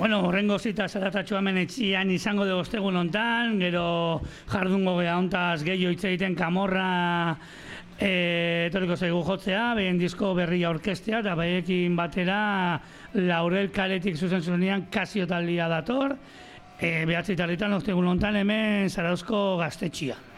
Bueno, horrengo zita zaratatxo hemen etxian izango dugu ostegun hontan, gero jardungo geha hontaz gehiago hitz egiten Kamorra etorriko zaigu jotzea, behen disko berria orkestea, eta behekin batera Laurel Kaletik zuzen zuzenean Kasio taldia dator, behatzi talitan ostegun hontan hemen Zarauzko gaztetxia.